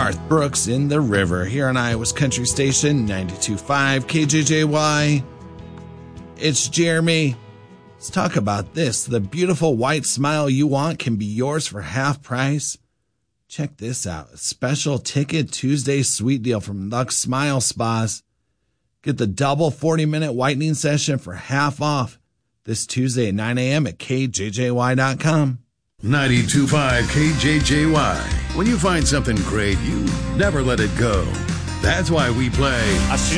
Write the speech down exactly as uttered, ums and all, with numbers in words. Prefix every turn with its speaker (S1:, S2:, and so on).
S1: Garth Brooks in the River here on Iowa's Country Station, ninety-two point five K J J Y. It's Jeremy. Let's talk about this. The beautiful white smile you want can be yours for half price. Check this out. A special Ticket Tuesday sweet deal from Lux Smile Spas. Get the double forty-minute whitening session for half off this Tuesday at nine a.m. at K J J Y dot com.
S2: ninety-two point five K J J Y. When you find something great, you never let it go. That's why we play